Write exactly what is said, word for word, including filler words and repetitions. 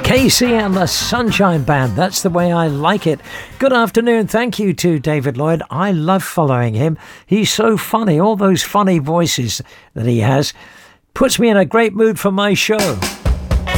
Casey and the Sunshine Band. That's the way I like it. Good afternoon. Thank you to David Lloyd. I love following him. He's so funny. All those funny voices that he has puts me in a great mood for my show.